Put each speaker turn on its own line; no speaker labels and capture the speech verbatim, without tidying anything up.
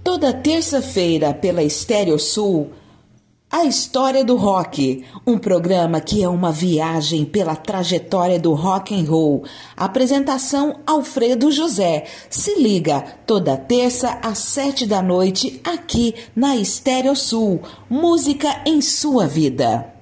Toda terça-feira pela Estéreo Sul, A História do Rock, um programa que é uma viagem pela trajetória do rock and roll. Apresentação Alfredo José. Se liga, toda terça às sete da noite aqui na Estéreo Sul. Música em sua vida.